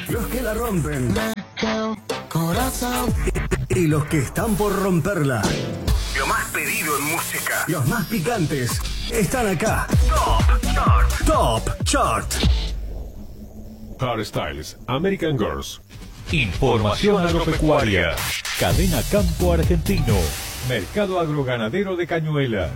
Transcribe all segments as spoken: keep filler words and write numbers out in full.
los que la rompen y los que están por romperla. Lo más pedido en música, los más picantes, están acá. Top Chart. Top Chart. Hairstyles, American Girls. Información agropecuaria. Cadena Campo Argentino. Mercado Agroganadero de Cañuelas.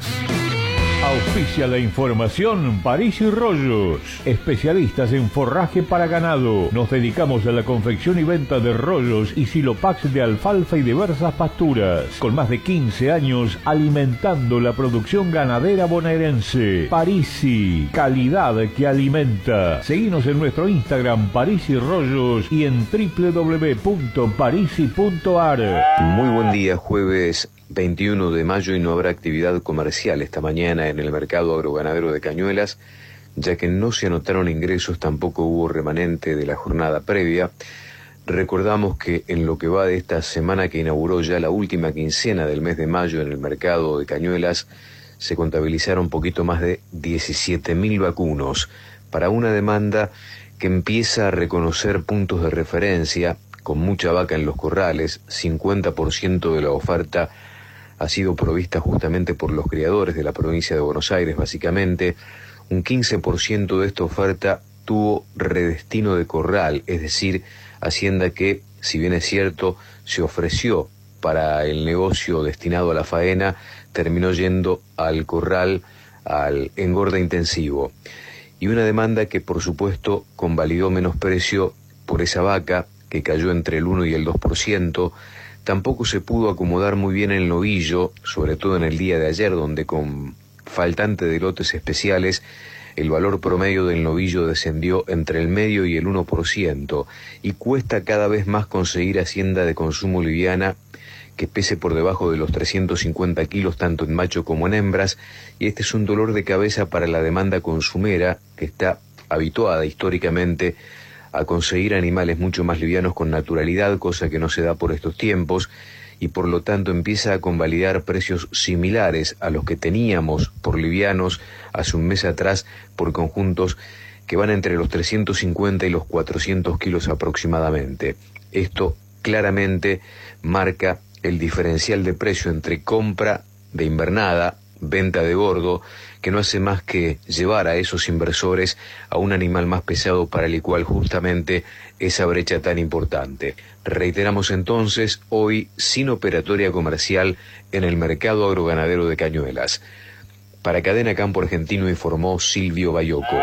Auspicia la información París y Rollos, especialistas en forraje para ganado. Nos dedicamos a la confección y venta de rollos y silopax de alfalfa y diversas pasturas. Con más de quince años alimentando la producción ganadera bonaerense. Parisi, calidad que alimenta. Seguinos en nuestro Instagram París y Rollos y en doble u doble u doble u punto parisi punto a r. Muy buen día, jueves veintiuno de mayo, y no habrá actividad comercial esta mañana en el mercado agroganadero de Cañuelas, ya que no se anotaron ingresos, tampoco hubo remanente de la jornada previa. Recordamos que en lo que va de esta semana que inauguró ya la última quincena del mes de mayo en el mercado de Cañuelas, se contabilizaron un poquito más de diecisiete mil vacunos, para una demanda que empieza a reconocer puntos de referencia, con mucha vaca en los corrales. Cincuenta por ciento de la oferta ha sido provista justamente por los criadores de la provincia de Buenos Aires, básicamente. Un quince por ciento de esta oferta tuvo redestino de corral, es decir, hacienda que, si bien es cierto, se ofreció para el negocio destinado a la faena, terminó yendo al corral, al engorde intensivo. Y una demanda que, por supuesto, convalidó menos precio por esa vaca, que cayó entre el uno y el dos por ciento, tampoco se pudo acomodar muy bien el novillo, sobre todo en el día de ayer, donde con faltante de lotes especiales, el valor promedio del novillo descendió entre el medio y el uno por ciento, y cuesta cada vez más conseguir hacienda de consumo liviana que pese por debajo de los trescientos cincuenta kilos, tanto en macho como en hembras, y este es un dolor de cabeza para la demanda consumera, que está habituada históricamente a conseguir animales mucho más livianos con naturalidad, cosa que no se da por estos tiempos, y por lo tanto empieza a convalidar precios similares a los que teníamos por livianos hace un mes atrás, por conjuntos que van entre los trescientos cincuenta y los cuatrocientos kilos aproximadamente. Esto claramente marca el diferencial de precio entre compra de invernada, venta de gordo, que no hace más que llevar a esos inversores a un animal más pesado para el cual justamente esa brecha tan importante. Reiteramos entonces, hoy sin operatoria comercial en el mercado agroganadero de Cañuelas. Para Cadena Campo Argentino informó Silvio Bayoco.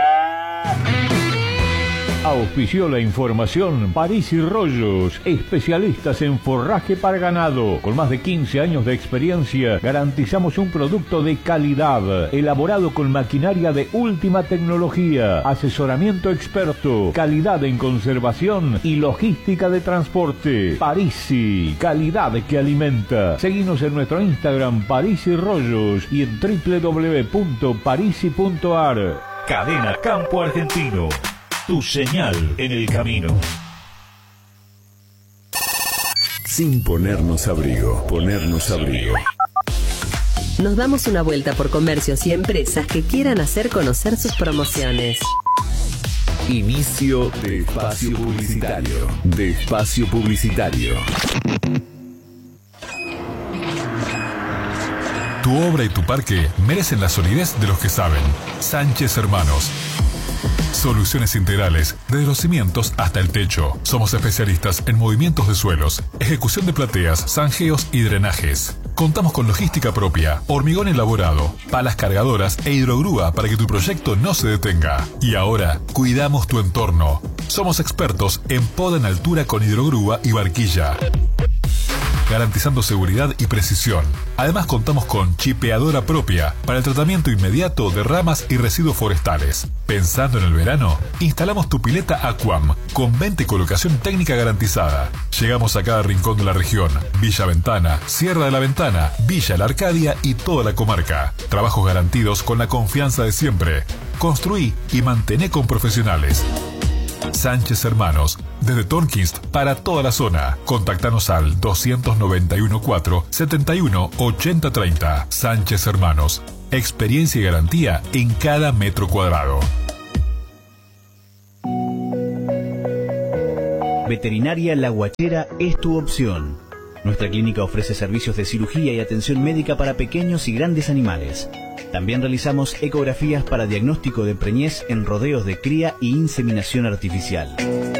Auspició la información París y Rollos, especialistas en forraje para ganado. Con más de quince años de experiencia, garantizamos un producto de calidad, elaborado con maquinaria de última tecnología, asesoramiento experto, calidad en conservación y logística de transporte. Parisi, calidad que alimenta. Seguinos en nuestro Instagram París y Rollos y en doble u doble u doble u punto parisi punto a r. Cadena Campo Argentino. Tu señal en el camino. Sin ponernos abrigo, ponernos abrigo. Nos damos una vuelta por comercios y empresas que quieran hacer conocer sus promociones. Inicio de espacio publicitario. De espacio publicitario. Tu obra y tu parque merecen la solidez de los que saben. Sánchez Hermanos. Soluciones integrales, desde los cimientos hasta el techo. Somos especialistas en movimientos de suelos, ejecución de plateas, zanjeos y drenajes. Contamos con logística propia, hormigón elaborado, palas cargadoras e hidrogrúa para que tu proyecto no se detenga. Y ahora, cuidamos tu entorno. Somos expertos en poda en altura con hidrogrúa y barquilla, garantizando seguridad y precisión. Además contamos con chipeadora propia para el tratamiento inmediato de ramas y residuos forestales. Pensando en el verano, instalamos tu pileta Aquam con venta y colocación técnica garantizada. Llegamos a cada rincón de la región: Villa Ventana, Sierra de la Ventana, Villa La Arcadia y toda la comarca. Trabajos garantidos con la confianza de siempre. Construí y mantené con profesionales. Sánchez Hermanos, desde Tonkins para toda la zona. Contactanos al dos nueve uno cuatro, siete uno, ocho cero tres cero. Sánchez Hermanos, experiencia y garantía en cada metro cuadrado. Veterinaria La Guachera es tu opción. Nuestra clínica ofrece servicios de cirugía y atención médica para pequeños y grandes animales. También realizamos ecografías para diagnóstico de preñez en rodeos de cría y inseminación artificial.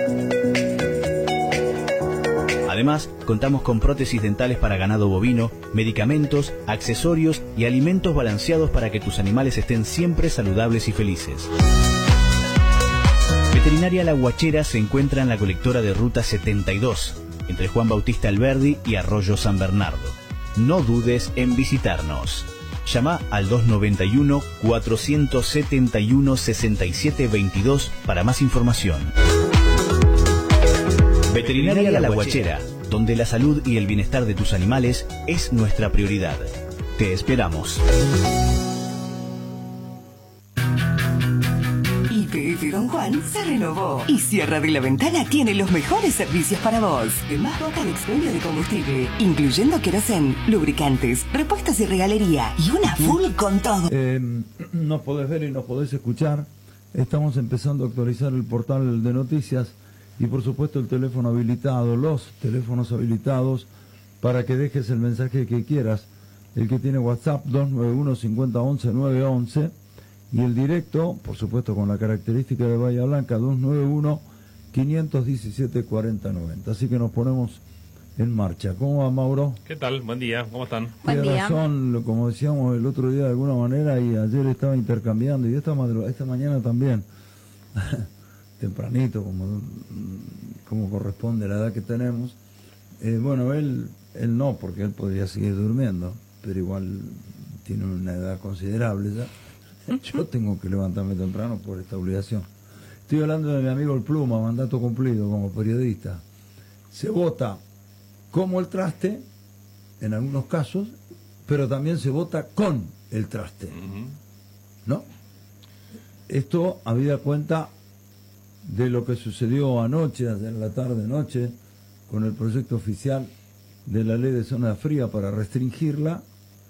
Además, contamos con prótesis dentales para ganado bovino, medicamentos, accesorios y alimentos balanceados para que tus animales estén siempre saludables y felices. Veterinaria La Guachera se encuentra en la colectora de Ruta setenta y dos, entre Juan Bautista Alberdi y Arroyo San Bernardo. No dudes en visitarnos. Llama al dos noventa y uno, cuatrocientos setenta y uno, sesenta y siete veintidós para más información. Veterinaria La Guachera, donde la salud y el bienestar de tus animales es nuestra prioridad. Te esperamos. Y P F Don Juan se renovó y Sierra de la Ventana tiene los mejores servicios para vos. El más baja de expendio de combustible, incluyendo querosén, lubricantes, repuestos y regalería y una full con todo. Eh, nos podés ver y nos podés escuchar. Estamos empezando a actualizar el portal de noticias y por supuesto el teléfono habilitado, los teléfonos habilitados para que dejes el mensaje que quieras. El que tiene WhatsApp dos nueve uno, cincuenta once, nueve once. Y el directo, por supuesto con la característica de Bahía Blanca, dos nueve uno, quinientos diecisiete, cuarenta noventa. Así que nos ponemos en marcha. ¿Cómo va, Mauro? ¿Qué tal? Buen día, ¿cómo están? Buen día. Razón, lo- como decíamos el otro día de alguna manera, y ayer estaba intercambiando, y esta, madru- esta mañana también, tempranito, como, como corresponde a la edad que tenemos. Eh, bueno, él, él no, porque él podría seguir durmiendo, pero igual tiene una edad considerable ya. Yo tengo que levantarme temprano por esta obligación. Estoy hablando de mi amigo el Pluma, mandato cumplido como periodista. Se vota como el traste, en algunos casos, pero también se vota con el traste. ¿No? Esto habida cuenta de lo que sucedió anoche, en la tarde-noche, con el proyecto oficial de la ley de zona fría para restringirla.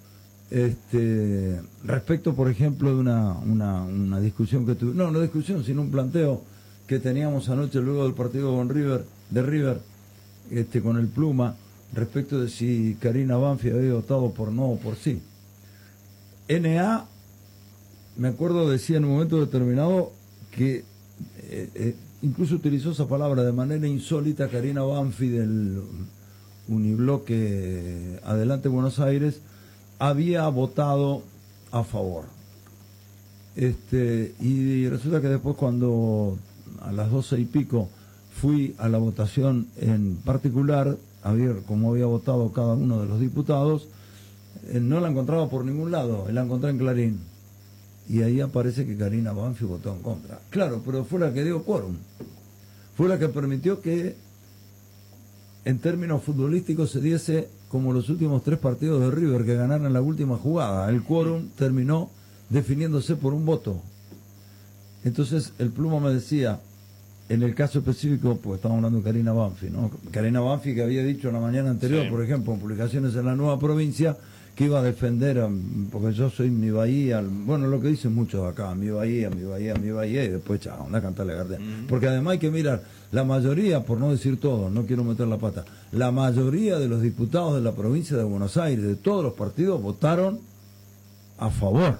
Este, respecto, por ejemplo, de una, una, una discusión que tuvimos, no, no discusión, sino un planteo que teníamos anoche luego del partido con River, de River, este, con el Pluma, respecto de si Karina Banfi había votado por no o por sí. N A, me acuerdo, decía en un momento determinado que eh, eh, incluso utilizó esa palabra de manera insólita. Karina Banfi del Unibloque Adelante Buenos Aires había votado a favor. Este, y resulta que después, cuando a las doce y pico fui a la votación en particular, a ver cómo había votado cada uno de los diputados, eh, no la encontraba por ningún lado, la encontré en Clarín. Y ahí aparece que Karina Banfi votó en contra. Claro, pero fue la que dio quórum. Fue la que permitió que, en términos futbolísticos, se diese como los últimos tres partidos de River que ganaron la última jugada. El quórum terminó definiéndose por un voto. Entonces el Pluma me decía, en el caso específico, pues estamos hablando de Karina Banfi, ¿no? Karina Banfi, que había dicho la mañana anterior, sí, por ejemplo, en publicaciones en La Nueva Provincia, que iba a defender, a, porque yo soy mi Bahía, bueno, lo que dicen muchos acá, mi Bahía, mi Bahía, mi Bahía, y después chao, anda a cantarle a Gardel. Mm. Porque además hay que mirar, la mayoría, por no decir todo, no quiero meter la pata, la mayoría de los diputados de la provincia de Buenos Aires, de todos los partidos, votaron a favor.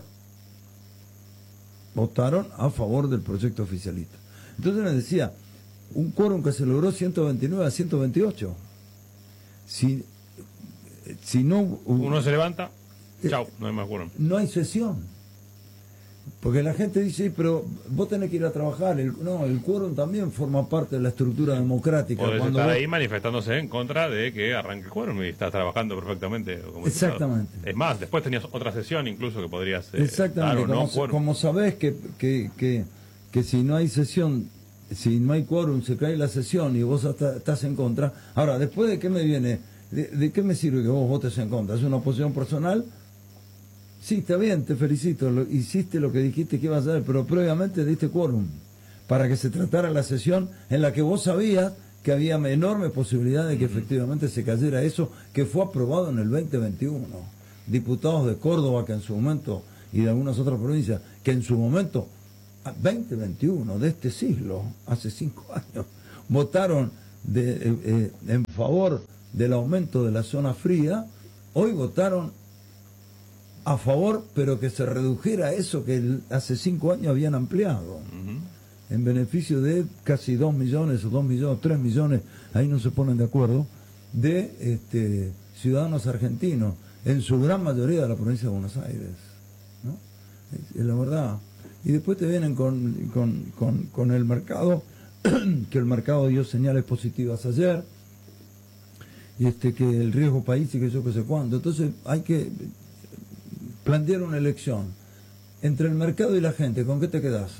Votaron a favor del proyecto oficialista. Entonces me decía, un quórum que se logró ciento veintinueve a ciento veintiocho. Si, si no... Uno se levanta, eh, chau, no hay más quórum. No hay sesión. Porque la gente dice, pero vos tenés que ir a trabajar. El, no, el quórum también forma parte de la estructura democrática. Podés Cuando estar vos... ahí manifestándose en contra de que arranque el quórum y estás trabajando perfectamente como Exactamente. diputado. Es más, después tenías otra sesión incluso que podrías eh, Exactamente. dar o no Como, quórum. como sabés que, que, que, que si no hay sesión, si no hay quórum, se cae la sesión y vos hasta, estás en contra. Ahora, ¿después de qué me viene? ¿De, de qué me sirve que vos votes en contra? ¿Es una posición personal? Sí, está bien, te felicito, lo, hiciste lo que dijiste que ibas a hacer, pero previamente diste quórum para que se tratara la sesión en la que vos sabías que había enorme posibilidad de que efectivamente se cayera eso que fue aprobado en el veinte veintiuno. Diputados de Córdoba que en su momento, y de algunas otras provincias, que en su momento, veinte veintiuno de este siglo, hace cinco años, votaron de, eh, eh, en favor del aumento de la zona fría, hoy votaron a favor, pero que se redujera eso que el, hace cinco años habían ampliado, uh-huh. en beneficio de casi dos millones o dos millones, tres millones, ahí no se ponen de acuerdo, de este, ciudadanos argentinos, en su gran mayoría de la provincia de Buenos Aires, ¿no? Es, es la verdad. Y después te vienen con, con, con, con el mercado, que el mercado dio señales positivas ayer, y este, que el riesgo país y que yo que sé cuándo. Entonces hay que plantear una elección entre el mercado y la gente. ¿Con qué te quedás?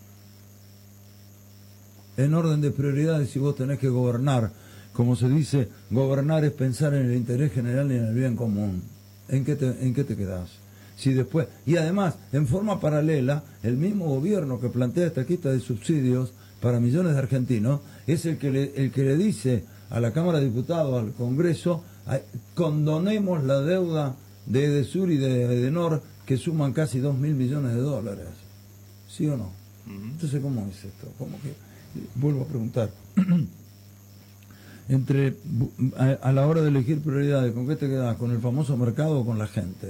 En orden de prioridades, si vos tenés que gobernar, como se dice, gobernar es pensar en el interés general y en el bien común. ¿En qué te, en qué te quedás? Si después, y además, en forma paralela, el mismo gobierno que plantea esta quita de subsidios para millones de argentinos es el que le, el que le dice a la Cámara de Diputados, al Congreso, condonemos la deuda de Edesur y de Edenor, que suman casi dos mil millones de dólares. ¿Sí o no? Uh-huh. Entonces, ¿cómo es esto? ¿Cómo que? Vuelvo a preguntar. Entre a, a la hora de elegir prioridades, ¿con qué te quedas? ¿Con el famoso mercado o con la gente?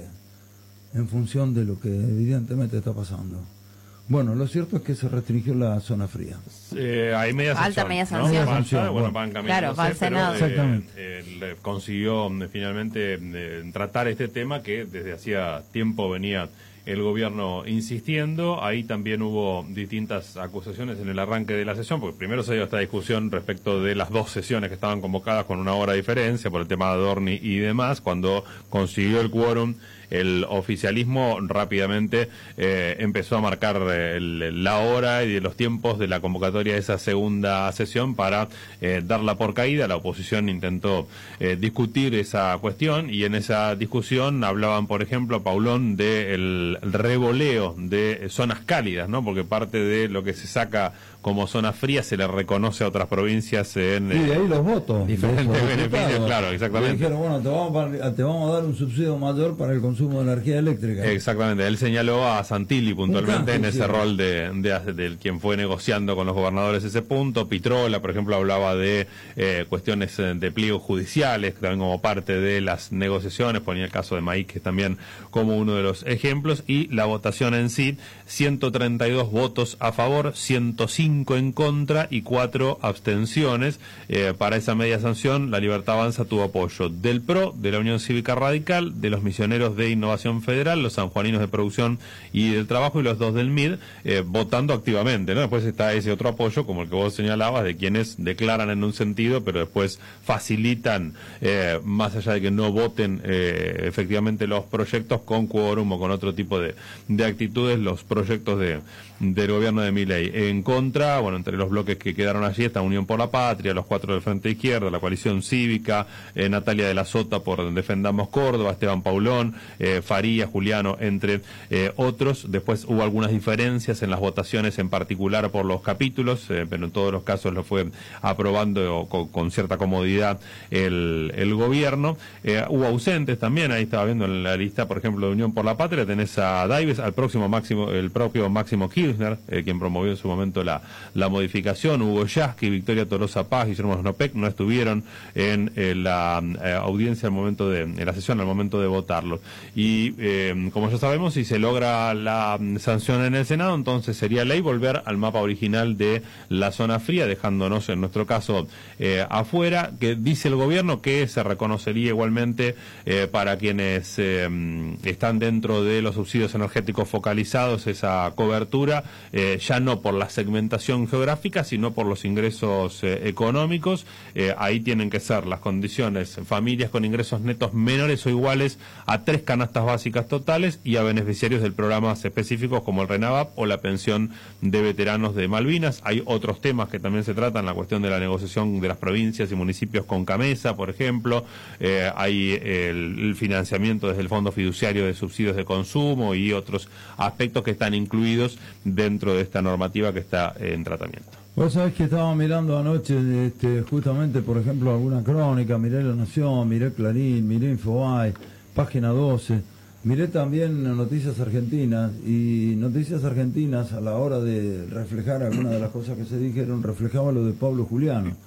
En función de lo que evidentemente está pasando. Bueno, lo cierto es que se restringió la zona fría. Eh, hay media sanción. Alta media sanción. ¿No? Falta, sanción, bueno, bueno. van Claro, va al Senado. Eh, Exactamente. eh, consiguió eh, finalmente eh, tratar este tema que desde hacía tiempo venía el gobierno insistiendo. Ahí también hubo distintas acusaciones en el arranque de la sesión, porque primero se dio esta discusión respecto de las dos sesiones que estaban convocadas con una hora de diferencia por el tema de Adorni y demás. Cuando consiguió el quórum, el oficialismo rápidamente eh, empezó a marcar el, la hora y los tiempos de la convocatoria de esa segunda sesión para eh, darla por caída. La oposición intentó eh, discutir esa cuestión y en esa discusión hablaban, por ejemplo, Paulón, del revoleo de zonas cálidas, ¿no? Porque parte de lo que se saca como zona fría se le reconoce a otras provincias en y de ahí los votos diferentes los beneficios, claro, exactamente. Y dijeron, bueno, te vamos, a, te vamos a dar un subsidio mayor para el consumo de energía eléctrica. Exactamente, él señaló a Santilli puntualmente canje, en ese sí. rol de, de, de quien fue negociando con los gobernadores ese punto. Pitrola, por ejemplo, hablaba de eh, cuestiones de pliegos judiciales, también como parte de las negociaciones, ponía el caso de Maíz también como uno de los ejemplos, y la votación en sí, ciento treinta y dos votos a favor, ciento cinco en contra y cuatro abstenciones. Eh, para esa media sanción, La Libertad Avanza tuvo apoyo del P R O, de la Unión Cívica Radical, de los Misioneros de Innovación Federal, los sanjuaninos de Producción y del Trabajo y los dos del M I D, eh, votando activamente, ¿no? Después está ese otro apoyo, como el que vos señalabas, de quienes declaran en un sentido, pero después facilitan, eh, más allá de que no voten eh, efectivamente los proyectos con quórum o con otro tipo de, de actitudes, los proyectos de del gobierno de Milei. En contra, bueno, entre los bloques que quedaron allí está Unión por la Patria, los cuatro del Frente Izquierda, la Coalición Cívica, eh, Natalia de la Sota por Defendamos Córdoba, Esteban Paulón, eh, Faría, Juliano, entre eh, otros. Después hubo algunas diferencias en las votaciones, en particular por los capítulos, eh, pero en todos los casos lo fue aprobando con, con cierta comodidad el, el gobierno. Eh, hubo ausentes también, ahí estaba viendo en la lista, por ejemplo, de Unión por la Patria, tenés a Daives, al próximo máximo, el propio Máximo Kirchner, eh, quien promovió en su momento la, la modificación. Hugo Yasky, Victoria Tolosa Paz, Guillermo Snopek no estuvieron en eh, la eh, audiencia al momento de, en la sesión al momento de votarlo. Y eh, como ya sabemos, si se logra la sanción en el Senado, entonces sería ley volver al mapa original de la zona fría, dejándonos en nuestro caso eh, afuera, que dice el gobierno que se reconocería igualmente eh, para quienes eh, están dentro de los subsidios energéticos focalizados esa cobertura, eh, ya no por la segmentación geográfica, sino por los ingresos eh, económicos. Eh, ahí tienen que ser las condiciones, familias con ingresos netos menores o iguales a tres canastas básicas totales y a beneficiarios del programas específicos como el RENAVAP o la pensión de veteranos de Malvinas. Hay otros temas que también se tratan, la cuestión de la negociación de las provincias y municipios con CAMESA, por ejemplo. Eh, hay el, el financiamiento desde el Fondo Fiduciario de Subsidios de Consumo y otros aspectos que están incluidos dentro de esta normativa que está en tratamiento. Vos sabés que estaba mirando anoche este, justamente, por ejemplo, alguna crónica, miré La Nación, miré Clarín, miré Infobae, Página doce, miré también Noticias Argentinas, y Noticias Argentinas a la hora de reflejar algunas de las cosas que se dijeron, reflejaba lo de Pablo Juliano,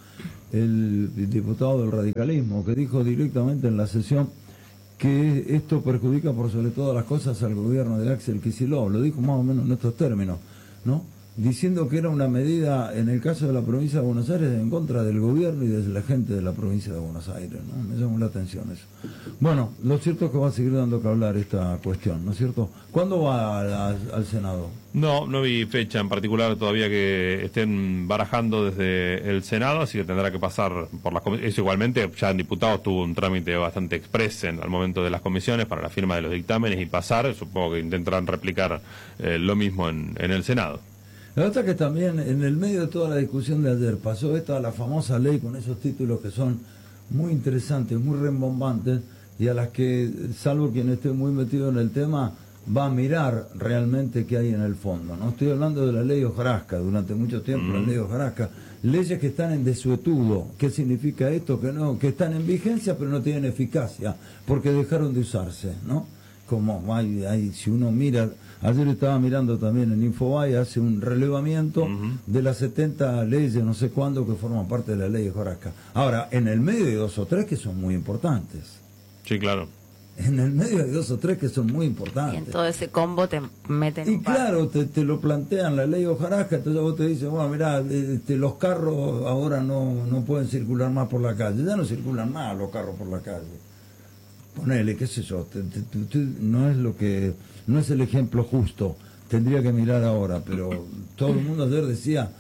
el diputado del radicalismo, que dijo directamente en la sesión que esto perjudica por sobre todas las cosas al gobierno de Axel Kicillof. Lo dijo más o menos en estos términos, ¿no? Diciendo que era una medida, en el caso de la provincia de Buenos Aires, en contra del gobierno y de la gente de la provincia de Buenos Aires, ¿no? Me llamó la atención eso. Bueno, lo cierto es que va a seguir dando que hablar esta cuestión, ¿no es cierto? ¿Cuándo va a, a, al Senado? No, no vi fecha en particular todavía que estén barajando desde el Senado, así que tendrá que pasar por las comisiones. Eso igualmente, ya en diputados tuvo un trámite bastante express en, al momento de las comisiones para la firma de los dictámenes y pasar. Supongo que intentarán replicar eh, lo mismo en, en el Senado. La otra que también, en el medio de toda la discusión de ayer, pasó esta, la famosa ley con esos títulos que son muy interesantes, muy rembombantes, y a las que, salvo quien esté muy metido en el tema, va a mirar realmente qué hay en el fondo, ¿no? Estoy hablando de la ley Hojarasca, durante mucho tiempo mm. la ley Hojarasca, leyes que están en desuetudo. ¿Qué significa esto? Que no, que están en vigencia pero no tienen eficacia, porque dejaron de usarse, ¿no? Como hay, hay, si uno mira, ayer estaba mirando también en Infobae, hace un relevamiento uh-huh. de las setenta leyes, no sé cuándo, que forman parte de la ley de Hojarasca. Ahora, en el medio hay dos o tres que son muy importantes. Sí, claro. En el medio hay dos o tres que son muy importantes. Y en todo ese combo te meten Y un par. claro, te, te lo plantean la ley Hojarasca, entonces vos te dices, bueno, mirá, este, los carros ahora no, no pueden circular más por la calle. Ya no circulan más los carros por la calle. Ponele, qué sé yo, te, te, te, te, no es lo que, no es el ejemplo justo, tendría que mirar ahora, pero todo el mundo ayer decía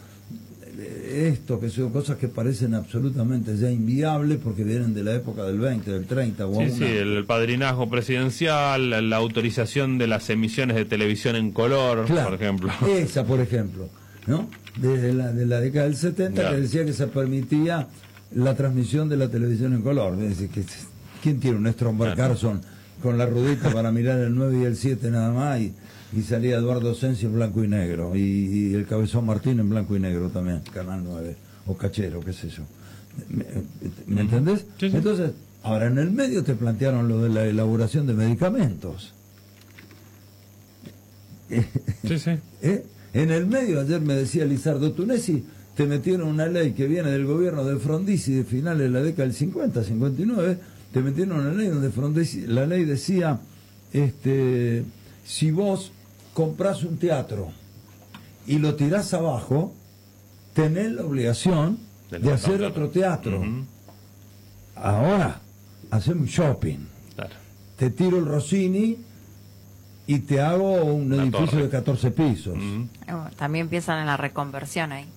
esto, que son cosas que parecen absolutamente ya inviables porque vienen de la época del veinte, del treinta o Sí, aún sí, el padrinazgo presidencial, la, la autorización de las emisiones de televisión en color, claro, por ejemplo. Esa, por ejemplo, ¿no? Desde la, de la década del setenta, claro, que decía que se permitía la transmisión de la televisión en color, es decir, que ¿quién tiene un Stromberg claro. Carlson con la rudita para mirar el nueve y el siete nada más? Y, y salía Eduardo Sensi en blanco y negro. Y, y el Cabezón Martín en blanco y negro también, Canal nueve. O Cachero, qué sé yo. ¿Me, ¿me entendés? Sí, sí. Entonces, ahora en el medio te plantearon lo de la elaboración de medicamentos. Sí, sí. ¿Eh? En el medio, ayer me decía Lizardo Tunesi, te metieron una ley que viene del gobierno de Frondizi de finales de la década del cincuenta, cincuenta y nueve, te metieron una ley donde Frondizi, la ley decía, este, si vos comprás un teatro y lo tirás abajo, tenés la obligación de, de hacer otro teatro. Uh-huh. Ahora, hacemos un shopping. Claro. Te tiro el Rossini y te hago un Una edificio torre. de catorce pisos. Uh-huh. También piensan en la reconversión ahí.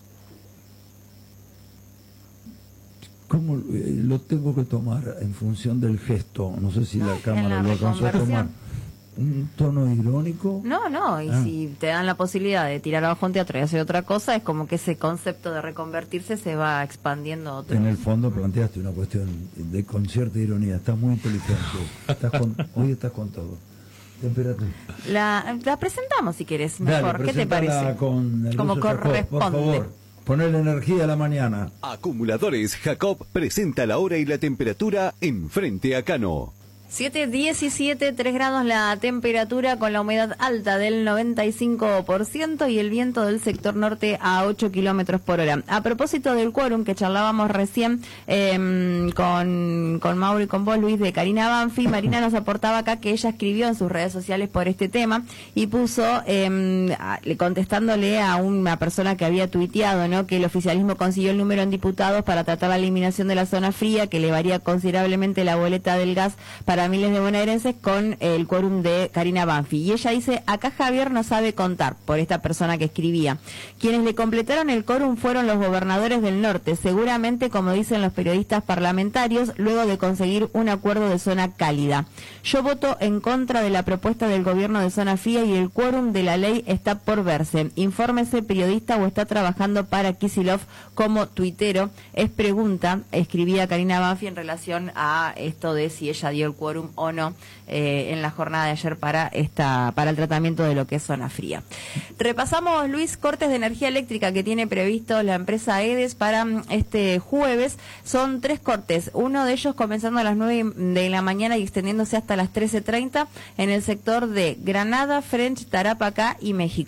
¿Cómo eh, lo tengo que tomar en función del gesto? No sé si no, la cámara la lo alcanzó a tomar. ¿Un tono irónico? No, no, y ah. si te dan la posibilidad de tirar abajo un teatro y hacer otra cosa, es como que ese concepto de reconvertirse se va expandiendo a otro. En el fondo planteaste una cuestión de con cierta ironía, estás muy inteligente. Estás con, hoy estás con todo. Temperatura. La, la presentamos si quieres, mejor. Dale, ¿qué te parece? Con como corresponde. Por favor, ponerle energía a la mañana. Acumuladores Jacob presenta la hora y la temperatura en Frente a Cano. siete diecisiete, tres grados la temperatura con la humedad alta del noventa y cinco por ciento y el viento del sector norte a ocho kilómetros por hora. A propósito del quórum que charlábamos recién eh, con, con Mauro y con vos, Luis, de Karina Banfi, Marina nos aportaba acá que ella escribió en sus redes sociales por este tema y puso, eh, contestándole a una persona que había tuiteado, ¿no?, que el oficialismo consiguió el número en diputados para tratar la eliminación de la zona fría, que elevaría considerablemente la boleta del gas para para miles de bonaerenses con el quórum de Karina Banfi. Y ella dice, acá Javier no sabe contar, por esta persona que escribía. Quienes le completaron el quórum fueron los gobernadores del norte, seguramente, como dicen los periodistas parlamentarios, luego de conseguir un acuerdo de zona cálida. Yo voto en contra de la propuesta del gobierno de zona fría y el quórum de la ley está por verse. Infórmese, periodista, o está trabajando para Kicillof como tuitero. Es pregunta, escribía Karina Banfi en relación a esto de si ella dio el quórum o no eh, en la jornada de ayer para esta para el tratamiento de lo que es zona fría. Repasamos, Luis, cortes de energía eléctrica que tiene previsto la empresa EDES para este jueves. Son tres cortes, uno de ellos comenzando a las nueve de la mañana y extendiéndose hasta las trece treinta en el sector de Granada, French, Tarapacá y México.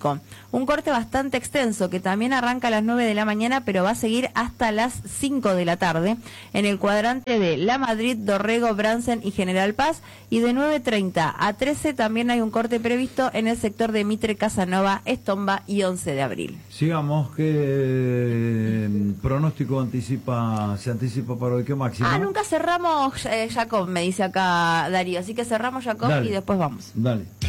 Un corte bastante extenso que también arranca a las nueve de la mañana, pero va a seguir hasta las cinco de la tarde en el cuadrante de La Madrid, Dorrego, Bransen y General Paz. Y de nueve treinta a trece también hay un corte previsto en el sector de Mitre, Casanova, Estomba y once de abril. Sigamos, ¿qué eh, pronóstico anticipa, se anticipa para hoy? ¿Qué máximo? Ah, nunca cerramos, eh, Jacob, me dice acá Darío, así que cerramos Jacob Dale. y después vamos. Dale.